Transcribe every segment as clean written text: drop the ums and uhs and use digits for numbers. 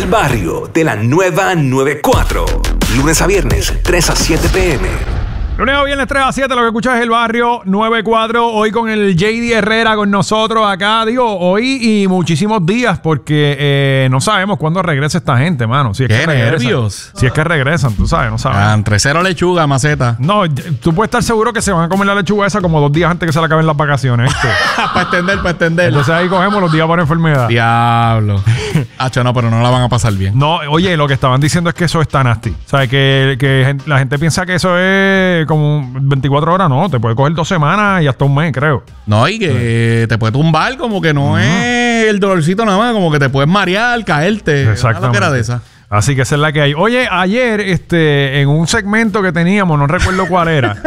El barrio de la nueva 94. Lunes a viernes, 3 a 7 p.m. Lunes a viernes 3 a 7, lo que escuchas es el barrio 94. Hoy con el JD Herrera con nosotros acá. Digo, hoy y muchísimos días porque no sabemos cuándo regresa esta gente, mano. Si es ¡Qué que regresan. nervios! Si es que regresan, tú sabes, no sabes. Entre cero lechuga, maceta. No, tú puedes estar seguro que se van a comer la lechuga esa como 2 días antes que se le acaben las vacaciones. Para extender. Entonces ahí cogemos los días por enfermedad. Diablo. Hacho, no, pero no la van a pasar bien. No, oye, lo que estaban diciendo es que eso está nasty. O sea, que la gente piensa que eso es como 24 horas. No, te puede coger 2 semanas y hasta un mes, creo. No, y que te puede tumbar como que no es el dolorcito nada más, como que te puedes marear, caerte. Exactamente. Una loquera de esa. Así que esa es la que hay. Oye, ayer, en un segmento que teníamos, no recuerdo cuál era,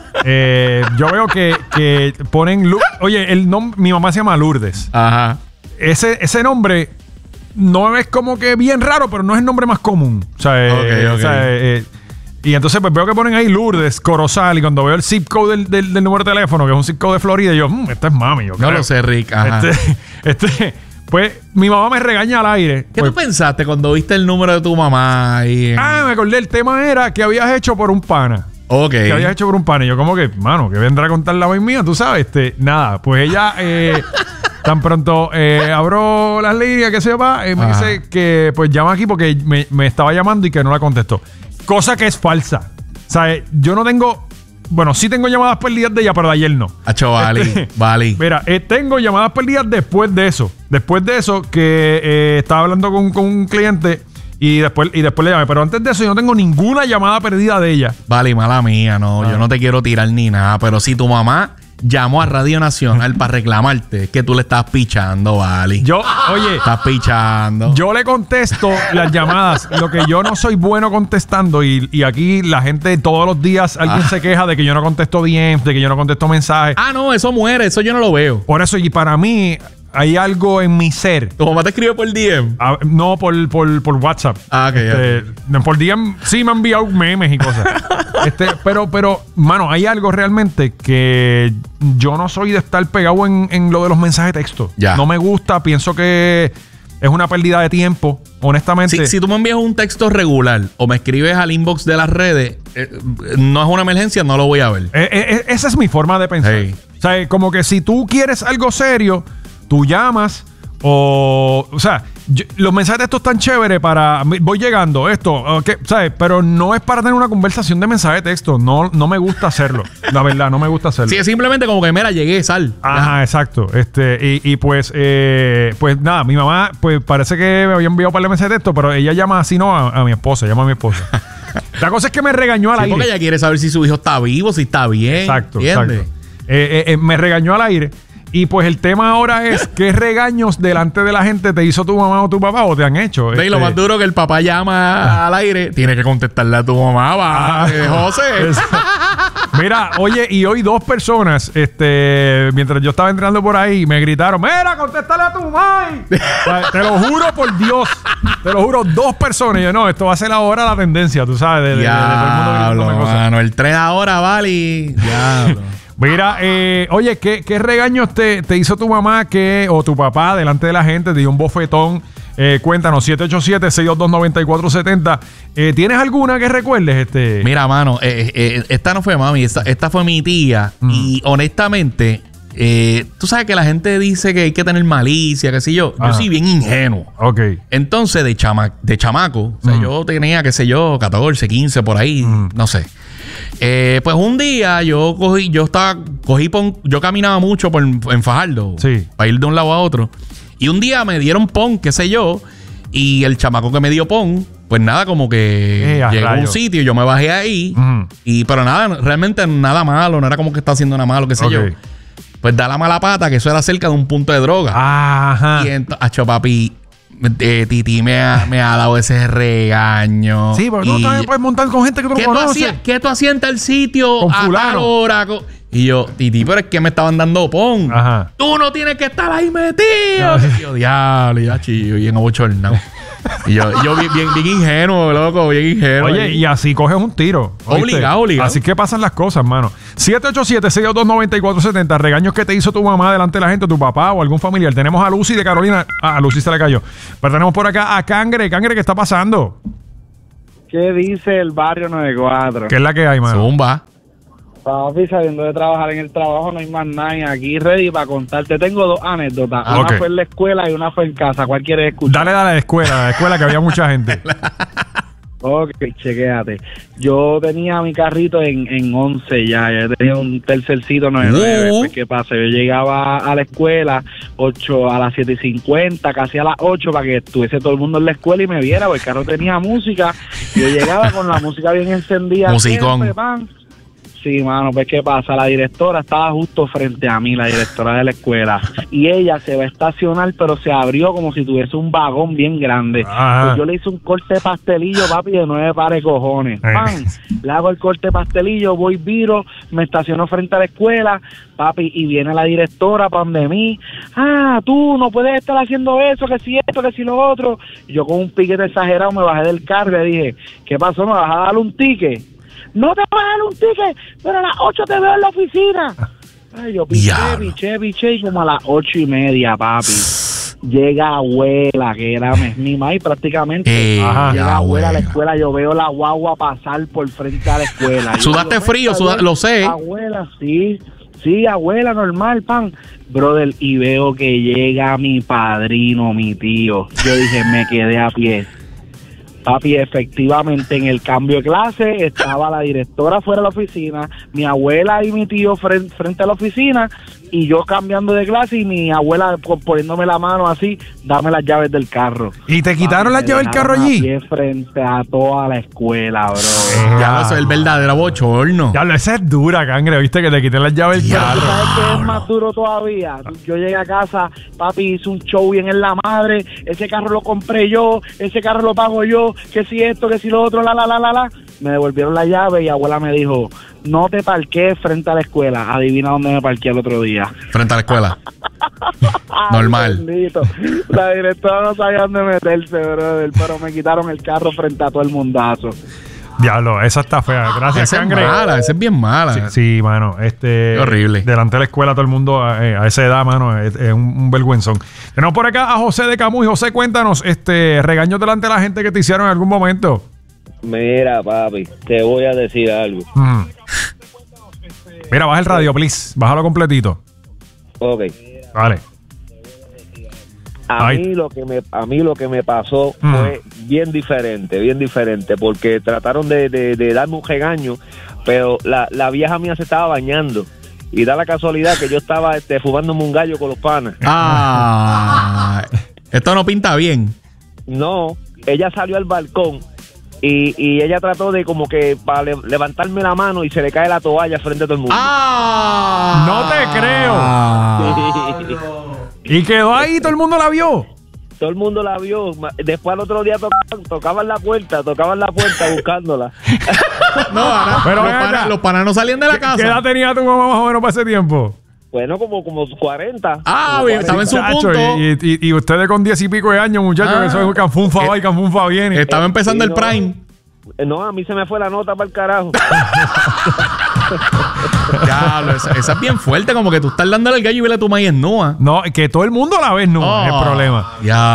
yo veo que ponen... Oye, mi mamá se llama Lourdes. Ajá. Ese nombre no es como que bien raro, pero no es el nombre más común. O sea, Ok. o sea, y entonces pues veo que ponen ahí Lourdes, Corozal, y cuando veo el zip code del número de teléfono, que es un zip code de Florida, yo, esta es mami. Yo No creo. lo sé, Rick. Ajá. Pues mi mamá me regaña al aire. ¿Qué Pues, tú pensaste cuando viste el número de tu mamá? me acordé, el tema era que habías hecho por un pana. Ok. Que habías hecho por un pana. Y yo como que, mano, que vendrá a contar la voz mía, tú sabes. Nada, pues ella... tan pronto abro las líneas, que sepa, me dice que pues llama aquí porque me estaba llamando y que no la contestó. Cosa que es falsa. O sea, yo no tengo... Bueno, sí tengo llamadas perdidas de ella, pero de ayer no. Hacho, vale. Mira, tengo llamadas perdidas después de eso. Después de eso, que estaba hablando con un cliente y después le llamé. Pero antes de eso, yo no tengo ninguna llamada perdida de ella. Vale, mala mía, no. Yo no te quiero tirar ni nada, pero si tu mamá llamó a Radio Nacional para reclamarte que tú le estás pichando, vale. Oye... Estás pichando. Yo le contesto las llamadas. Lo que yo no soy bueno contestando, y aquí la gente todos los días alguien se queja de que yo no contesto DMs, de que yo no contesto mensajes. No, eso muere, eso yo no lo veo. Por eso, y para mí hay algo en mi ser. ¿Tu mamá te escribe por DM? No por WhatsApp. Ok. Por DM sí me han enviado memes y cosas. Pero, mano, hay algo realmente que yo no soy de estar pegado en lo de los mensajes de texto. Ya. No me gusta, pienso que es una pérdida de tiempo, honestamente. Si tú me envías un texto regular o me escribes al inbox de las redes, no es una emergencia, no lo voy a ver. Esa es mi forma de pensar. Hey. O sea, como que si tú quieres algo serio, tú llamas o sea, los mensajes de estos están chéveres para... Voy llegando, ¿sabes? Pero no es para tener una conversación de mensaje de texto. No me gusta hacerlo. La verdad, no me gusta hacerlo. Sí, es simplemente como que, mira, llegué, sal. Ajá, exacto. Pues nada, mi mamá, pues parece que me había enviado un par de mensajes de texto, pero ella llama así, no, a mi esposa, llama a mi esposa. La cosa es que me regañó al aire. Porque ella quiere saber si su hijo está vivo, si está bien. Exacto, ¿entiendes? exacto. Me regañó al aire. Y pues el tema ahora es ¿qué regaños delante de la gente te hizo tu mamá o tu papá o te han hecho? Y lo más duro que el papá llama al aire, tiene que contestarle a tu mamá, José. Mira, oye, y hoy 2 personas, mientras yo estaba entrando por ahí, me gritaron, mira, contéstale a tu mamá. Te lo juro por Dios. Te lo juro, 2 personas. Y yo, no, esto va a ser ahora la tendencia, tú sabes, de todo el mundo gritándome cosas. Mano, el 3 ahora, vale. Diablo. Mira, oye, ¿qué regaños te hizo tu mamá o tu papá delante de la gente? Te dio un bofetón. Cuéntanos, 787-622-9470. ¿Tienes alguna que recuerdes? Mira, mano, esta no fue mami, esta fue mi tía. Y honestamente, tú sabes que la gente dice que hay que tener malicia, qué sé yo. Yo soy bien ingenuo. Ok. Entonces, de chamaco, o sea, yo tenía, qué sé yo, 14, 15, por ahí, no sé. Pues un día yo caminaba mucho en Fajardo, sí, para ir de un lado a otro. Y un día me dieron pon, qué sé yo, y el chamaco que me dio pon, pues nada, como que llegó a un sitio y yo me bajé ahí. Pero nada, realmente nada malo, no era como que estaba haciendo nada malo, qué sé yo. Pues da la mala pata, que eso era cerca de un punto de droga. Ajá. Y entonces, papi, Titi me ha dado ese regaño. Sí, pero no también puedes montar con gente que tú no conoces. ¿Qué tú hacías en tal sitio? Con fulano. Ahora, y yo, Titi, pero es que me estaban dando pon. Ajá. Tú no tienes que estar ahí metido. Y yo, diablo, ya chillo, y en abochornado. Y yo bien ingenuo, loco, bien ingenuo. Oye, y así coges un tiro. Obligado. Así que pasan las cosas, mano. 787-622-9470. Regaños que te hizo tu mamá delante de la gente, tu papá o algún familiar. Tenemos a Lucy de Carolina. A Lucy se le cayó. Pero tenemos por acá a Cangre. Cangre, ¿qué está pasando? ¿Qué dice el barrio 94? ¿Qué es la que hay, mano? Zumba. Papi, saliendo de trabajar en el trabajo, no hay más nada. Y aquí ready para contarte. Tengo 2 anécdotas. Una fue en la escuela y una fue en casa. ¿Cuál quieres escuchar? Dale a la escuela que había mucha gente. Ok, chequéate. Yo tenía mi carrito en 11 ya tenía un tercercito 99. Pues, ¿qué pasa? Yo llegaba a la escuela a las 7:50, casi a las 8, para que estuviese todo el mundo en la escuela y me viera, porque el carro tenía música. Yo llegaba con la música bien encendida. Musicón. Siempre, sí, mano, pues ¿qué pasa? La directora estaba justo frente a mí, la directora de la escuela, y ella se va a estacionar, pero se abrió como si tuviese un vagón bien grande. Pues yo le hice un corte de pastelillo, papi, de 9 pares de cojones. ¡Pam! Le hago el corte de pastelillo, voy, viro, me estaciono frente a la escuela, papi, y viene la directora para donde mí. Tú no puedes estar haciendo eso, que si esto, que si lo otro. Y yo con un piquete exagerado me bajé del carro y le dije, ¿qué pasó? ¿Me vas a dar un ticket? No te voy a dar un ticket, pero a las 8 te veo en la oficina. Ay, yo piché, y como a las 8:30, papi, llega abuela, que era mi maíz prácticamente. Llega abuela a la escuela, yo veo la guagua pasar por frente a la escuela. ¿Sudaste frío? Lo sé. Abuela, sí, abuela, normal, pan. Brother, y veo que llega mi padrino, mi tío. Yo dije, me quedé a pie. Papi, efectivamente, en el cambio de clase estaba la directora fuera de la oficina, mi abuela y mi tío frente a la oficina, y yo cambiando de clase y mi abuela poniéndome la mano así, dame las llaves del carro. ¿Y te quitaron las llaves del carro allí? Frente a toda la escuela, bro. Ya eso es el verdadero bochorno. Ya esa es dura, Cangre, viste que te quité las llaves del carro. ¿Sabes qué es más duro todavía? Yo llegué a casa, papi, hice un show bien en la madre, ese carro lo compré yo, ese carro lo pago yo, que si esto, que si lo otro, la. Me devolvieron la llave y abuela me dijo, no te parqué frente a la escuela. Adivina dónde me parqué el otro día. Frente a la escuela. Normal. Bendito. La directora no sabía dónde meterse, brother, pero me quitaron el carro frente a todo el mundazo. Diablo, esa está fea. Gracias, Cangre. Esa es bien mala. Sí, mano. Qué horrible. Delante de la escuela, todo el mundo a esa edad, mano, es un vergüenzón. Tenemos por acá a José de Camuy. José, cuéntanos, regaños delante de la gente que te hicieron en algún momento. Mira, papi, te voy a decir algo. Mira, baja el radio, please. Bájalo completito. Ok. Vale. A mí lo que me pasó fue bien diferente, porque trataron de darme un regaño, pero la vieja mía se estaba bañando y da la casualidad que yo estaba fumándome un gallo con los panas. Esto no pinta bien. No, ella salió al balcón y ella trató de como que para levantarme la mano y se le cae la toalla frente a todo el mundo. No te creo. ¿Y quedó ahí? ¿Todo el mundo la vio? Todo el mundo la vio. Después al otro día tocaban la puerta buscándola. No, los panas no salían de la casa. ¿Qué edad tenía tu mamá más o menos para ese tiempo? Bueno, como 40. Bien, estaba en su punto. Y ustedes con 10 y pico de años, muchachos, que eso es canfunfa va y canfunfa viene. Estaba empezando el prime. No, a mí se me fue la nota para el carajo. Esa es bien fuerte, como que tú estás dándole el gallo y vele a tu maíz nua. No, que todo el mundo la ve nua, es el problema.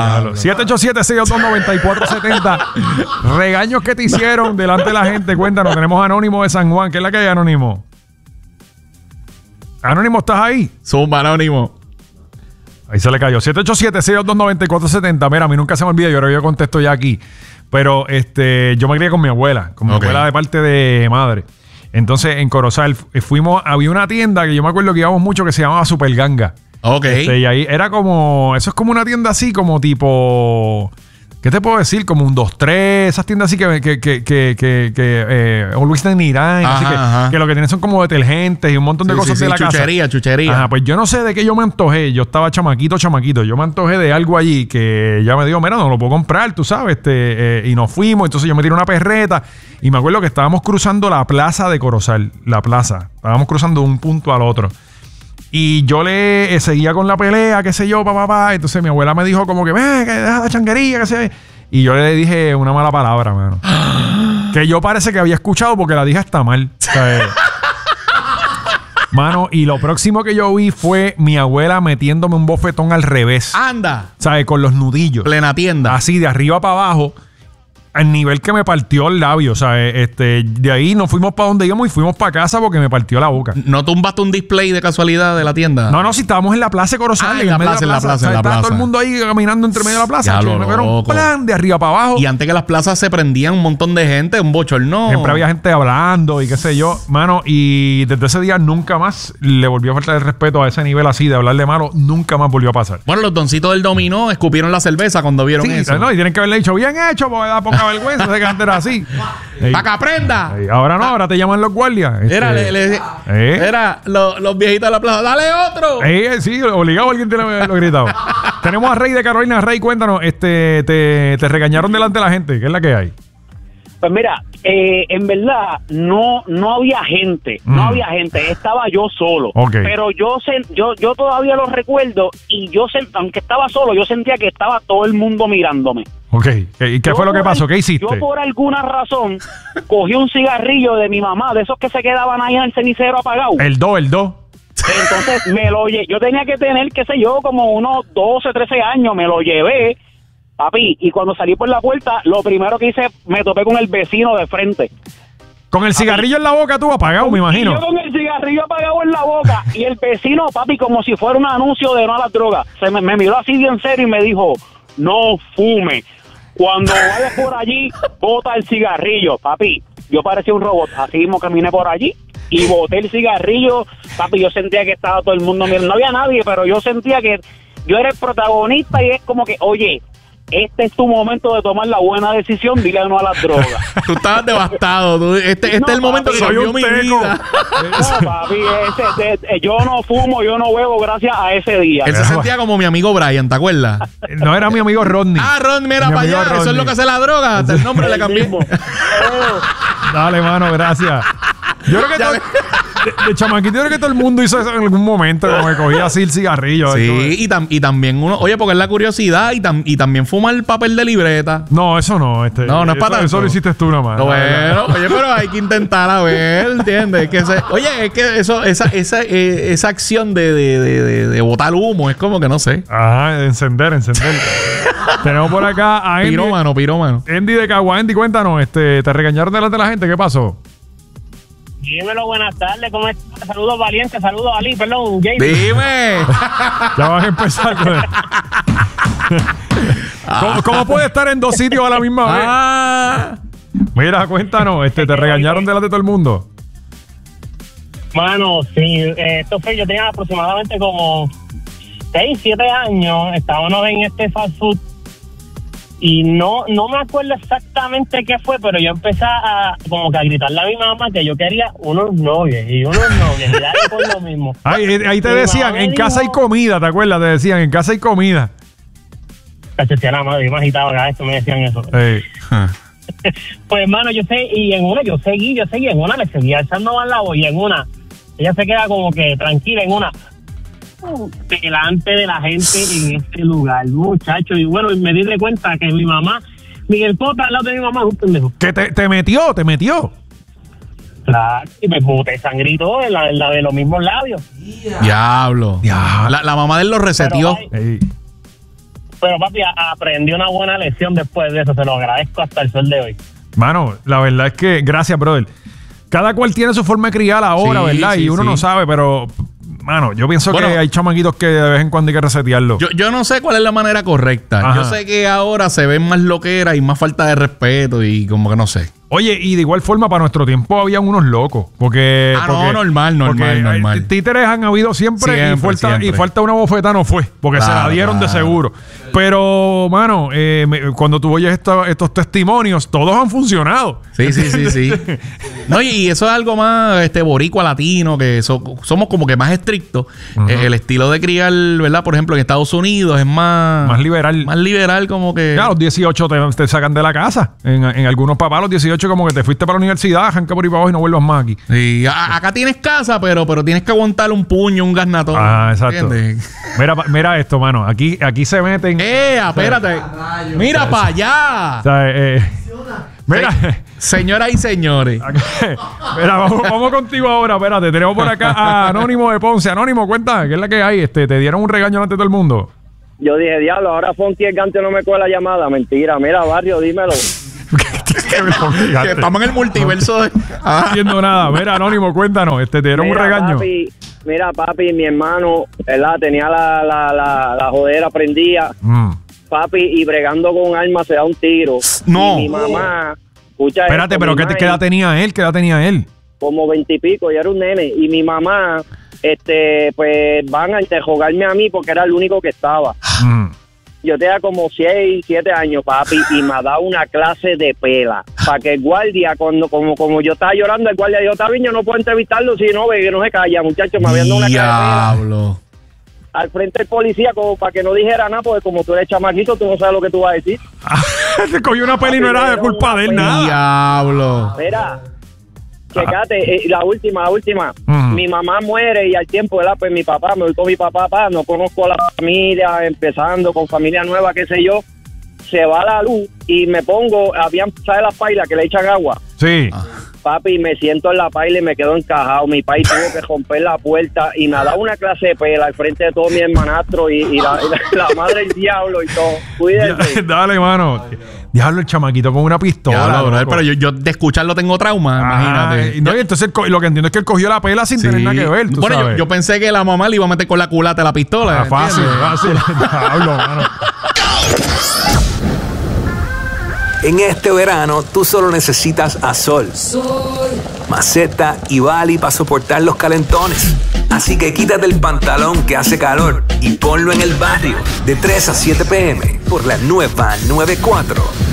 787-622-9470. Regaños que te hicieron delante de la gente. Cuéntanos, tenemos a Anónimo de San Juan. ¿Qué es la que hay, Anónimo? Anónimo, ¿estás ahí? Zumba, Anónimo. Ahí se le cayó. 787-622-9470. Mira, a mí nunca se me olvida. Yo creo que yo contesto ya aquí. Pero yo me crié con mi abuela. Con mi abuela de parte de madre. Entonces, en Corozal había una tienda que yo me acuerdo que íbamos mucho que se llamaba Super Ganga. Ok. Y ahí era como... Eso es como una tienda así, como tipo... ¿Qué te puedo decir? Como un 2-3, esas tiendas así que Always in Irán, así que lo que tienen son como detergentes y un montón de cosas de la chuchería. Ajá, pues yo no sé de qué yo me antojé. Yo estaba chamaquito. Yo me antojé de algo allí que ya me dijo, mira, no lo puedo comprar, tú sabes. Y nos fuimos, entonces yo me tiré una perreta. Y me acuerdo que estábamos cruzando la plaza de Corozal. La plaza. Estábamos cruzando de un punto al otro. Y yo le seguía con la pelea, qué sé yo, papá. Entonces mi abuela me dijo como que, que deja la changuería, qué sé yo. y yo le dije una mala palabra, mano. Que yo parece que había escuchado porque la dije hasta mal. O sea, mano, y lo próximo que yo vi fue mi abuela metiéndome un bofetón al revés. ¡Anda! ¿Sabes? Con los nudillos. Plena tienda. Así, de arriba para abajo. Al nivel que me partió el labio, ¿sabes? De ahí nos fuimos para donde íbamos y fuimos para casa porque me partió la boca. ¿No tumbaste un display de casualidad de la tienda? No, si estábamos en la plaza de Corozal. En la plaza. Estaba todo el mundo ahí caminando entre medio de la plaza. Ya, me fueron un plan de arriba para abajo. Y antes que las plazas se prendían un montón de gente, un bochorno. Siempre había gente hablando y qué sé yo. Mano, y desde ese día nunca más le volvió a faltar el respeto a ese nivel así de hablarle malo. Nunca más volvió a pasar. Bueno, los doncitos del dominó escupieron la cerveza cuando vieron eso. No, y tienen que haberle dicho, bien hecho, porque da poca vergüenza de que antes era así. ¡Para que aprenda! Ahora no, ahora te llaman los guardias. Era los viejitos de la plaza. ¡Dale otro! Sí, obligado alguien te lo ha gritado. Tenemos a Rey de Carolina. Rey, cuéntanos, te regañaron delante de la gente. ¿Qué es la que hay? Pues mira, en verdad no había gente, estaba yo solo. Okay. Pero yo todavía lo recuerdo y aunque estaba solo, yo sentía que estaba todo el mundo mirándome. Ok, ¿y qué fue lo que pasó? ¿Qué hiciste? Yo por alguna razón cogí un cigarrillo de mi mamá, de esos que se quedaban ahí en el cenicero apagado. El 2. Entonces yo tenía que tener, qué sé yo, como unos 12, 13 años, me lo llevé, papi, y cuando salí por la puerta, lo primero que hice, me topé con el vecino de frente. Con el cigarrillo en la boca tú apagado, me imagino. Yo con el cigarrillo apagado en la boca y el vecino, papi, como si fuera un anuncio de no a las drogas, me miró así bien serio y me dijo, no fume. Cuando vayas por allí, bota el cigarrillo, papi. Yo parecía un robot, así mismo caminé por allí y boté el cigarrillo, papi. Yo sentía que estaba todo el mundo mirando, no había nadie, pero yo sentía que yo era el protagonista y es como que, oye, este es tu momento de tomar la buena decisión, dile no a las drogas. Tú estabas devastado. Este es el momento que cambió mi vida. No, papi, yo no fumo, yo no bebo gracias a ese día. Él se sentía como mi amigo Brian, ¿te acuerdas? No, era mi amigo Rodney. Rodney, mira para allá. Rodney. Eso es lo que hace la droga. Hasta el nombre le cambié. Dale, mano, gracias. Yo creo que de chamaquito, yo creo que todo el mundo hizo eso en algún momento, como que cogía así el cigarrillo. Sí, y también uno, oye, porque es la curiosidad y también fuma el papel de libreta. No, eso no. No es para tanto. Eso lo hiciste tú nomás. Bueno, oye, pero hay que intentar a ver, ¿entiendes? Es que esa acción de botar humo es como que no sé. Ajá, de encender. Tenemos por acá a Andy. Pirómano. Andy de Cagua. Andy, cuéntanos, te regañaron delante de la gente, ¿qué pasó? Dímelo, buenas tardes, ¿cómo estás? Saludos valientes, saludos Ali, perdón, Jason. Dime. Ya vas a empezar con él. ¿Cómo puede estar en dos sitios a la misma vez? Mira, cuéntanos, ¿te regañaron delante de todo el mundo? Mano, sí, esto fue, yo tenía aproximadamente como 6, 7 años, estábamos en este fast food y no me acuerdo exactamente qué fue, pero yo empecé a como que a gritarle a mi mamá que yo quería unos novios y dale por lo mismo. Ahí te decían, en casa hay comida, ¿te acuerdas? Te decían, en casa hay comida. Cachete la madre, yo me agitaba cada vez que me decían eso. Hey. Pues hermano, yo seguí, en una le seguía echando más la voz y en una, ella se queda como que tranquila en una, delante de la gente en este lugar, muchacho. Y bueno, me di de cuenta que mi mamá, Miguel Cota, al lado de mi mamá, es un pendejo. ¿Que te metió? Claro, y me boté sangrito en la de los mismos labios. Diablo. La mamá de él lo reseteó. Pero papi, aprendí una buena lección después de eso. Se lo agradezco hasta el sol de hoy. Mano, la verdad es que, gracias, brother. Cada cual tiene su forma de criar ahora, ¿verdad? Y uno no sabe, pero... Mano, yo pienso que hay chamaquitos que de vez en cuando hay que resetearlo. Yo no sé cuál es la manera correcta. Ajá. Yo sé que ahora se ven más loqueras y más falta de respeto y como que no sé. Oye, y de igual forma para nuestro tiempo habían unos locos. Porque... normal. Títeres han habido siempre y falta una bofeta no fue. Porque se la dieron de seguro. Pero, mano, cuando tú oyes estos testimonios, todos han funcionado. Sí. No, y eso es algo más boricua latino, que somos como que más estrictos. El estilo de criar, ¿verdad? Por ejemplo, en Estados Unidos es más liberal. Más liberal, como que... Ya, los 18 te sacan de la casa. En algunos papás, los 18 18 como que te fuiste para la universidad, arranca por ahí para abajo y no vuelvas más aquí. Sí, acá tienes casa, pero tienes que aguantar un puño, un gasnatón. Exacto. Mira esto, mano. Aquí se meten. Espérate. Mira para allá. O sea, mira. Señoras y señores. Mira, vamos contigo ahora. Espérate, tenemos por acá a Anónimo de Ponce. Anónimo, cuenta, ¿qué es la que hay? ¿Te dieron un regaño ante todo el mundo? Yo dije, diablo, ahora Fonky el Gante no me coge la llamada. Mentira, mira, Barrio, dímelo. Que estamos en el multiverso. No entiendo nada. Mira, Anónimo, cuéntanos. ¿Te dieron un regaño? Papi, mi hermano, ¿verdad? Tenía la jodera prendida. Papi, y bregando con armas se da un tiro. No. Y mi mamá, escucha. Espérate, pero ¿qué edad tenía él? ¿Qué edad tenía él? Como 20 y pico, ya era un nene. Y mi mamá, pues van a interrogarme a mí porque era el único que estaba. Yo tenía como 6, 7 años, papi, y me ha dado una clase de pela. Para que el guardia, como yo estaba llorando, el guardia dijo, está bien, yo no puedo entrevistarlo si no, ve que no se calla, muchachos, me habían dado una clase de pela. Al frente del policía, como para que no dijera nada, porque como tú eres chamaquito, tú no sabes lo que tú vas a decir. Se cogió una peli y no era de culpa de él, nada. Diablo. Mira, checate, la última. Mi mamá muere y al tiempo, ¿verdad? Pues mi papá, me voy con mi papá, no conozco a la familia, empezando con familia nueva, qué sé yo. Se va la luz y me pongo, ¿sabes las pailas que le echan agua? Sí. Papi, me siento en la paila y me quedo encajado. Mi país tuvo que romper la puerta y me ha dado una clase de pela al frente de todos mis hermanastros y la madre del diablo y todo. Cuídense. Dale, mano. Diablo, el chamaquito con una pistola. Diablo, pero yo de escucharlo tengo trauma, imagínate. No, y entonces lo que entiendo es que él cogió la pela sin tener nada que ver. Bueno, yo pensé que la mamá le iba a meter con la culata la pistola. Fácil. Diablo, mano. En este verano, tú solo necesitas a Sol, Maceta y Bali para soportar los calentones. Así que quítate el pantalón que hace calor y ponlo en el barrio. De 3 a 7 p.m. por la nueva 94.